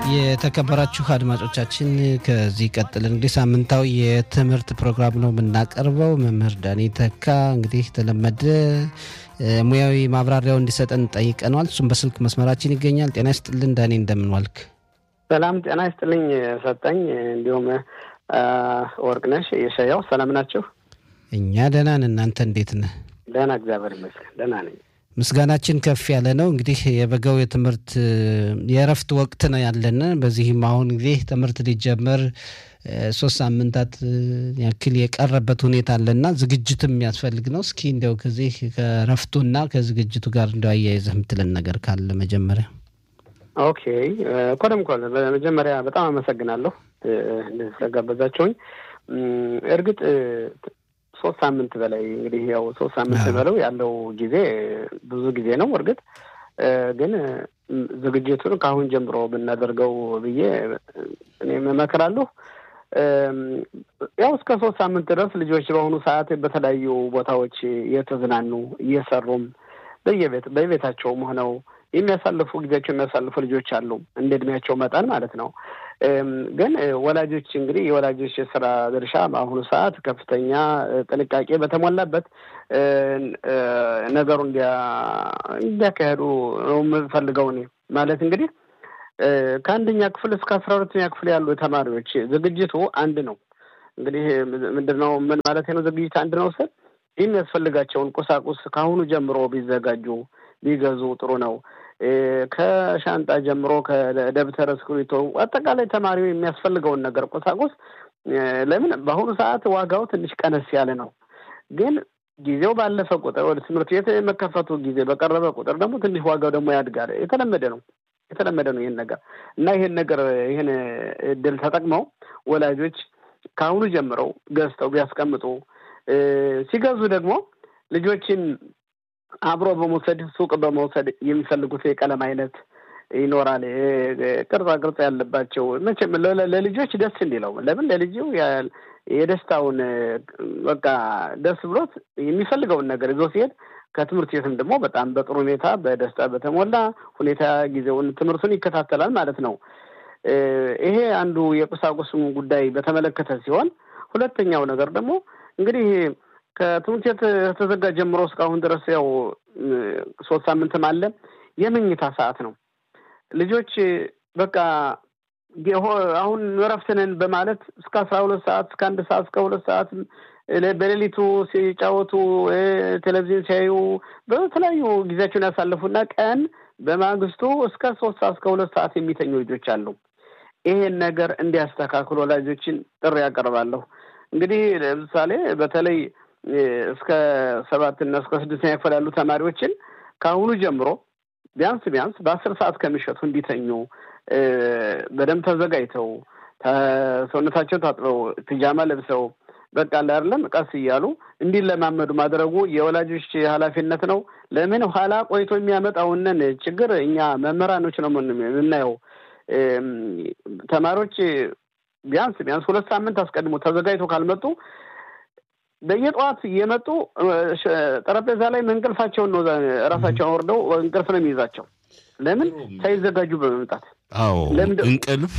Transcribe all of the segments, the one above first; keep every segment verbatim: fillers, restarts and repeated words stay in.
የተከበራችሁ አድማጮቻችን ከዚህ ቀጥለን እንግዲህ ሳምንታዊ የትምህርት ፕሮግራም ነው የምናቀርበው። መምህር ዳኒ ተካ እንግዲህ ተለመደ ሙያዊ ማብራሪያው እንዲሰጠን ጠይቀናል። እሱም በስልክ መስመራችን ይገኛል። ጤና ይስጥልን ዳኒ፣ እንደምን ዋልክ? ሰላም ጤና ይስጥልኝ ሰጠኝ። እንዲሁም ወርቅነሽ የሸያው ሰላም ናችሁ? እኛ ደህና ነን። እናንተ እንዴት ነህ? ደህና እግዚአብሔር ይመስገን ደህና ነኝ። ምስጋናችን ከፍ ያለ ነው። እንግዲህ የበጋው የትምህርት የእረፍት ወቅት ነው ያለን። በዚህም አሁን ጊዜ ትምህርት ሊጀመር ሶስት ሳምንታት ያክል የቀረበት ሁኔታ አለና ዝግጅትም የሚያስፈልግ ነው። እስኪ እንደው ከዚህ ከእረፍቱና ከዝግጅቱ ጋር እንደው አያይዘህ የምትለን ነገር ካለ መጀመሪያ። ኦኬ ኮደም ኮል በመጀመሪያ በጣም አመሰግናለሁ እንደዚህ ስለጋበዛችሁኝ። እርግጥ ሶስት ሳምንት በላይ እንግዲህ ያው ሶስት ሳምንት በለው ያለው ጊዜ ብዙ ጊዜ ነው። እርግጥ ግን ዝግጅቱን ካሁን ጀምሮ ብናደርገው ብዬ እኔ መመክራለሁ። ያው እስከ ሶስት ሳምንት ድረስ ልጆች በአሁኑ ሰዓት በተለያዩ ቦታዎች እየተዝናኑ እየሰሩም በየቤት በቤታቸውም ሆነው የሚያሳልፉ ጊዜያቸው የሚያሳልፉ ልጆች አሉ፣ እንደ እድሜያቸው መጠን ማለት ነው። ግን ወላጆች እንግዲህ የወላጆች የስራ ድርሻ በአሁኑ ሰዓት ከፍተኛ ጥንቃቄ በተሞላበት ነገሩ እንዲያ እንዲያካሄዱ ነው የምፈልገው እኔ። ማለት እንግዲህ ከአንደኛ ክፍል እስከ አስራ ሁለተኛ ክፍል ያሉ ተማሪዎች ዝግጅቱ አንድ ነው። እንግዲህ ምንድነው ምን ማለት ነው ዝግጅት አንድ ነው ስል የሚያስፈልጋቸውን ቁሳቁስ ካሁኑ ጀምሮ ቢዘጋጁ ቢገዙ ጥሩ ነው። ከሻንጣ ጀምሮ ከደብተር እስክሪብቶ አጠቃላይ ተማሪው የሚያስፈልገውን ነገር ቁሳቁስ ለምን በአሁኑ ሰዓት ዋጋው ትንሽ ቀነስ ያለ ነው። ግን ጊዜው ባለፈ ቁጥር ወደ ትምህርት ቤት መከፈቱ ጊዜ በቀረበ ቁጥር ደግሞ ትንሽ ዋጋው ደግሞ ያድጋል። የተለመደ ነው የተለመደ ነው ይሄን ነገር እና ይሄን ነገር ይሄን እድል ተጠቅመው ወላጆች ካሁኑ ጀምረው ገዝተው ቢያስቀምጡ ሲገዙ ደግሞ ልጆችን አብሮ በመውሰድ ሱቅ በመውሰድ የሚፈልጉት የቀለም አይነት ይኖራል። ቅርጻ ቅርጽ ያለባቸው መቼም ለልጆች ደስ እንዲለው ለምን ለልጁ የደስታውን በቃ ደስ ብሎት የሚፈልገውን ነገር ይዞ ሲሄድ ከትምህርት ቤትም ደግሞ በጣም በጥሩ ሁኔታ በደስታ በተሞላ ሁኔታ ጊዜውን ትምህርቱን ይከታተላል ማለት ነው። ይሄ አንዱ የቁሳቁሱን ጉዳይ በተመለከተ ሲሆን፣ ሁለተኛው ነገር ደግሞ እንግዲህ ከትምህርት ቤት ተዘጋ ጀምሮ እስካሁን ድረስ ያው ሶስት ሳምንትም አለ የመኝታ ሰዓት ነው። ልጆች በቃ አሁን እረፍት ነን በማለት እስከ አስራ ሁለት ሰዓት እስከ አንድ ሰዓት እስከ ሁለት ሰዓት በሌሊቱ ሲጫወቱ ቴሌቪዥን ሲያዩ በተለያዩ ጊዜያቸውን ያሳልፉና ቀን በማግስቱ እስከ ሶስት ሰዓት እስከ ሁለት ሰዓት የሚተኙ ልጆች አሉ። ይሄን ነገር እንዲያስተካክሉ ወላጆችን ጥሪ ያቀርባለሁ። እንግዲህ ለምሳሌ በተለይ እስከ ሰባት እና እስከ ስድስት ክፍል ያሉ ተማሪዎችን ካሁኑ ጀምሮ ቢያንስ ቢያንስ በአስር ሰዓት ከምሽቱ እንዲተኙ በደንብ ተዘጋጅተው ሰውነታቸው ታጥበው ፒጃማ ለብሰው በቃ አይደለም ቀስ እያሉ እንዲለማመዱ ማድረጉ የወላጆች ኃላፊነት ነው። ለምን ኋላ ቆይቶ የሚያመጣውን ችግር እኛ መምህራኖች ነው የምናየው። ተማሪዎች ቢያንስ ቢያንስ ሁለት ሳምንት አስቀድሞ ተዘጋጅተው ካልመጡ በየጧት እየመጡ ጠረጴዛ ላይ መንቀልፋቸውን ነው ራሳቸውን ወርደው እንቅልፍ ነው የሚይዛቸው። ለምን ሳይዘጋጁ በመምጣት። አዎ እንቅልፍ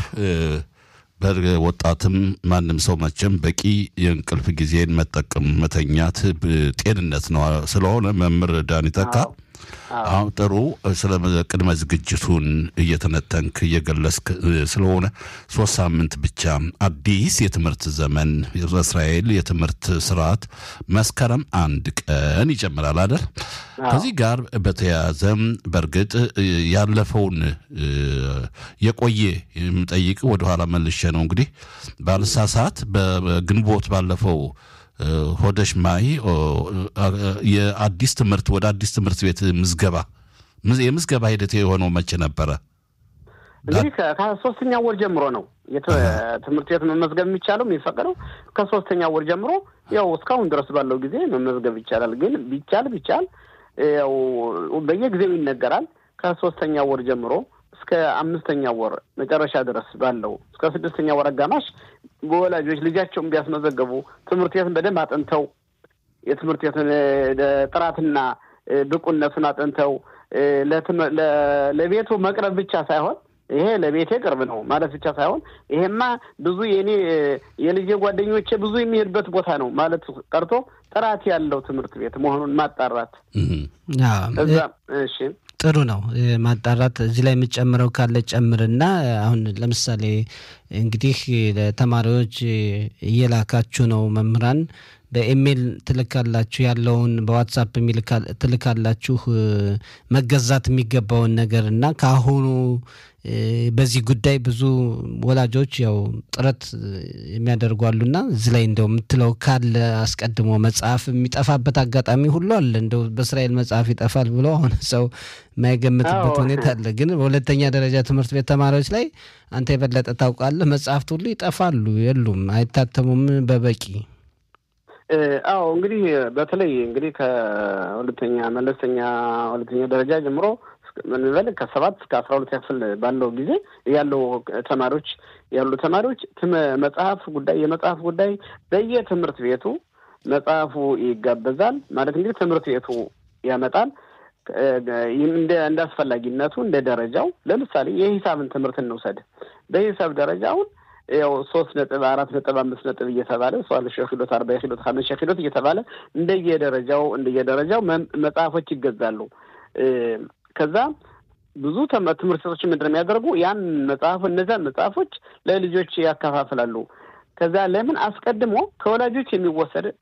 በወጣትም ማንም ሰው መቼም በቂ የእንቅልፍ ጊዜን መጠቀም መተኛት ጤንነት ነው ስለሆነ መምህር ዳኒ ተካ አሁን ጥሩ ስለ ቅድመ ዝግጅቱን እየተነተንክ እየገለጽክ ስለሆነ ሶስት ሳምንት ብቻ አዲስ የትምህርት ዘመን የእስራኤል የትምህርት ስርዓት መስከረም አንድ ቀን ይጀምራል አይደል? ከዚህ ጋር በተያያዘም በርግጥ ያለፈውን የቆየ የምጠይቅ ወደ ኋላ መልሼ ነው እንግዲህ ባልሳሳት በግንቦት ባለፈው ሆደሽ ማይ የአዲስ ትምህርት ወደ አዲስ ትምህርት ቤት ምዝገባ የምዝገባ ሂደት የሆነው መቼ ነበረ? እንግዲህ ከሶስተኛው ወር ጀምሮ ነው የትምህርት ቤት መመዝገብ የሚቻለው የሚፈቀደው ከሶስተኛው ወር ጀምሮ ያው እስካሁን ድረስ ባለው ጊዜ መመዝገብ ይቻላል። ግን ቢቻል ቢቻል ያው በየጊዜው ይነገራል ከሶስተኛው ወር ጀምሮ እስከ አምስተኛው ወር መጨረሻ ድረስ ባለው እስከ ስድስተኛው ወር አጋማሽ ወላጆች ልጃቸውን ቢያስመዘገቡ ትምህርት ቤትን በደንብ አጥንተው የትምህርት ቤትን ጥራትና ብቁነቱን አጥንተው ለቤቱ መቅረብ ብቻ ሳይሆን ይሄ ለቤቴ ቅርብ ነው ማለት ብቻ ሳይሆን ይሄማ ብዙ የኔ የልጄ ጓደኞቼ ብዙ የሚሄድበት ቦታ ነው ማለት ቀርቶ ጥራት ያለው ትምህርት ቤት መሆኑን ማጣራት እዛ እሺ ጥሩ ነው ማጣራት እዚህ ላይ የምጨምረው ካለ ጨምርና አሁን ለምሳሌ እንግዲህ ለተማሪዎች እየላካችሁ ነው መምህራን በኢሜል ትልካላችሁ ያለውን በዋትስአፕ የሚልካል ትልካላችሁ መገዛት የሚገባውን ነገርና ካሁኑ በዚህ ጉዳይ ብዙ ወላጆች ያው ጥረት የሚያደርጓሉና እዚህ ላይ እንደው የምትለው ካለ አስቀድሞ መጽሐፍ የሚጠፋበት አጋጣሚ ሁሉ አለ እንደው በእስራኤል መጽሐፍ ይጠፋል ብሎ አሁን ሰው የማይገምትበት ሁኔታ አለ ግን በሁለተኛ ደረጃ ትምህርት ቤት ተማሪዎች ላይ አንተ የበለጠ ታውቃለህ መጽሐፍት ሁሉ ይጠፋሉ የሉም አይታተሙም በበቂ አዎ እንግዲህ በተለይ እንግዲህ ከሁለተኛ መለስተኛ ሁለተኛ ደረጃ ጀምሮ ምን ይበል ከሰባት እስከ አስራ ሁለት ክፍል ባለው ጊዜ ያለው ተማሪዎች ያሉ ተማሪዎች መጽሐፍ ጉዳይ የመጽሐፍ ጉዳይ በየትምህርት ቤቱ መጽሐፉ ይጋበዛል ማለት እንግዲህ ትምህርት ቤቱ ያመጣል እንደ እንዳስፈላጊነቱ እንደ ደረጃው ለምሳሌ የሂሳብን ትምህርት እንውሰድ በሂሳብ ደረጃው ያው ሶስት ነጥብ አራት ነጥብ አምስት ነጥብ እየተባለ ሷል ሸኺሎት አርባ ሸኺሎት ሀምሳ ሸኺሎት እየተባለ እንደየደረጃው እንደየደረጃው መጽሐፎች ይገዛሉ ከዛ ብዙ ትምህርቶች ምንድነው የሚያደርጉ ያን መጽሐፍ እነዛን መጽሐፎች ለልጆች ያከፋፍላሉ ከዛ ለምን አስቀድሞ ከወላጆች የሚወሰድ